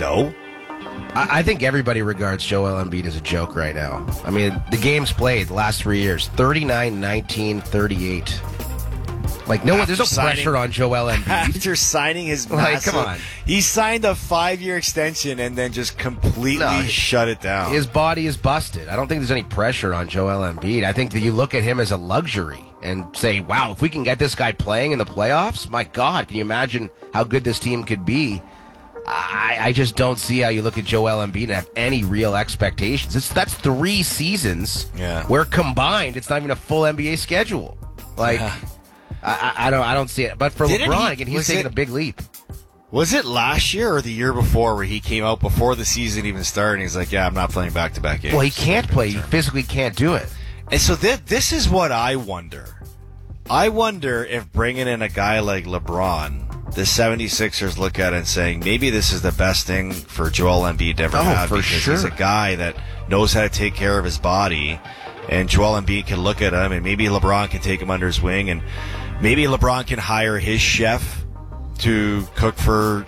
No. I think everybody regards Joel Embiid as a joke right now. I mean, the games played the last 3 years, 39, 19, 38. Like, no one, there's no pressure on Joel Embiid. After signing his massive, come on. He signed a 5-year extension and then just completely shut it down. His body is busted. I don't think there's any pressure on Joel Embiid. I think that you look at him as a luxury and say, wow, if we can get this guy playing in the playoffs, my God, can you imagine how good this team could be? I just don't see how you look at Joel Embiid and have any real expectations. That's 3 seasons where combined it's not even a full NBA schedule. Like, I don't see it. But for LeBron, again, he's taking a big leap. Was it last year or the year before where he came out before the season even started and he's like, yeah, I'm not playing back-to-back games? Well, he can't play. He physically can't do it. And so this is what I wonder. I wonder if bringing in a guy like LeBron, the 76ers look at it and saying, maybe this is the best thing for Joel Embiid to ever have because he's a guy that knows how to take care of his body, and Joel Embiid can look at him, and maybe LeBron can take him under his wing, and maybe LeBron can hire his chef to cook for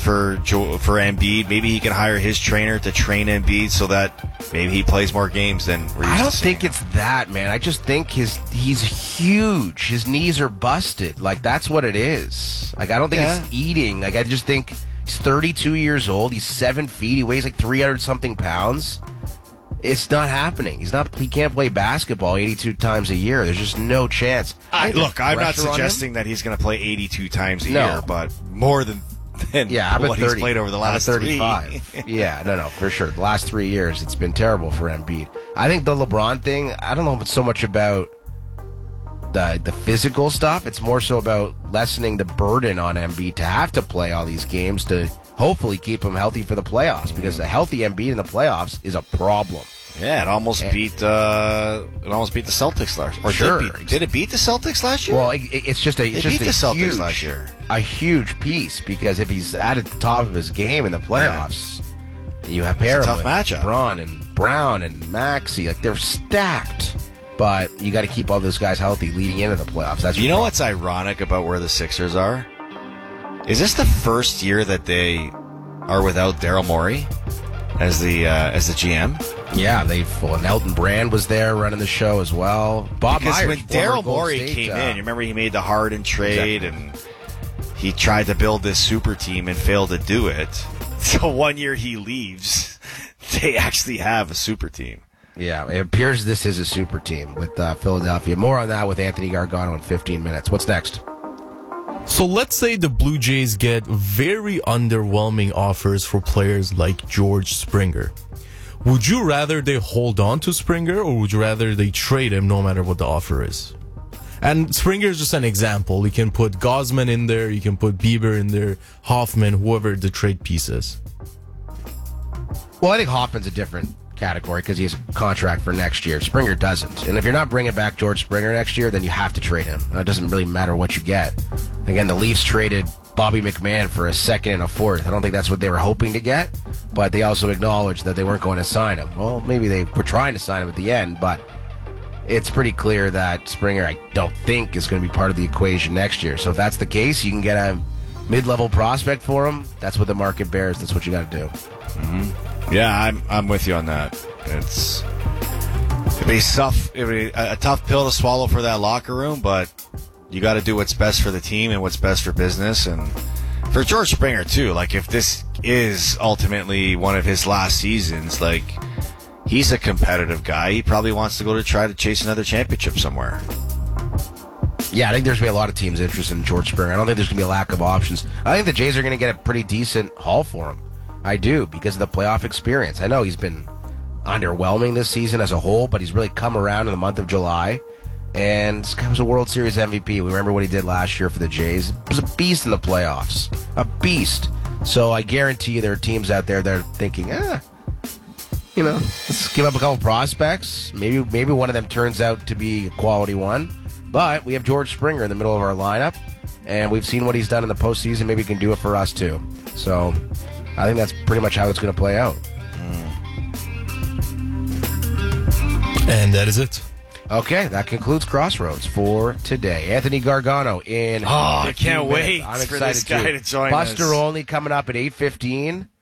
Embiid. Maybe he can hire his trainer to train Embiid so that maybe he plays more games than we're used I don't to think it's that, man. I just think he's huge. His knees are busted. Like, that's what it is. Like, I don't think it's eating. Like, I just think he's 32 years old. He's 7 feet. He weighs like 300-something pounds. It's not happening. He can't play basketball 82 times a year. There's just no chance. I'm not suggesting that he's going to play 82 times a year, but more than what he's played over the last 35. No, for sure. The last 3 years, it's been terrible for Embiid. I think the LeBron thing, I don't know if it's so much about the physical stuff. It's more so about lessening the burden on Embiid to have to play all these games to hopefully keep him healthy for the playoffs, because a healthy Embiid in the playoffs is a problem. Yeah, it almost beat the Celtics last year. Sure. Did it beat the Celtics last year? Well, it's just a Celtics last year. A huge piece, because if he's at the top of his game in the playoffs, you have pair tough matchup. Braun and Brown and Maxey, like, they're stacked. But you got to keep all those guys healthy leading into the playoffs. That's what's ironic about where the Sixers are? Is this the first year that they are without Daryl Morey as the GM? Yeah, and Elton Brand was there running the show as well. Bob Myers, when Daryl Morey came in, you remember he made the Harden trade, and he tried to build this super team and failed to do it. So 1 year he leaves, they actually have a super team. Yeah, it appears this is a super team with Philadelphia. More on that with Anthony Gargano in 15 minutes. What's next? So let's say the Blue Jays get very underwhelming offers for players like George Springer. Would you rather they hold on to Springer, or would you rather they trade him no matter what the offer is? And Springer is just an example. You can put Gosman in there, you can put Bieber in there, Hoffman, whoever the trade piece is. Well, I think Hoffman's a different category because he has a contract for next year. Springer doesn't. And if you're not bringing back George Springer next year, then you have to trade him. It doesn't really matter what you get. Again, the Leafs traded Bobby McMahon for a second and a fourth. I don't think that's what they were hoping to get, but they also acknowledged that they weren't going to sign him. Well, maybe they were trying to sign him at the end, but it's pretty clear that Springer, I don't think, is going to be part of the equation next year. So if that's the case, you can get a mid-level prospect for him. That's what the market bears. That's what you got to do. Mm-hmm. Yeah, I'm with you on that. It'd be a tough pill to swallow for that locker room, but you got to do what's best for the team and what's best for business. And for George Springer, too, like, if this is ultimately one of his last seasons, like, he's a competitive guy. He probably wants to go to try to chase another championship somewhere. Yeah, I think there's going to be a lot of teams interested in George Springer. I don't think there's going to be a lack of options. I think the Jays are going to get a pretty decent haul for him. I do, because of the playoff experience. I know he's been underwhelming this season as a whole, but he's really come around in the month of July. And this guy was a World Series MVP. We remember what he did last year for the Jays. He was a beast in the playoffs. A beast. So I guarantee you there are teams out there that are thinking, let's give up a couple prospects. Maybe one of them turns out to be a quality one. But we have George Springer in the middle of our lineup, and we've seen what he's done in the postseason. Maybe he can do it for us, too. So I think that's pretty much how it's going to play out. And that is it. Okay, that concludes Crossroads for today. Anthony Gargano in. I can't wait I'm for this guy to join Buster us. Olney coming up at 8:15.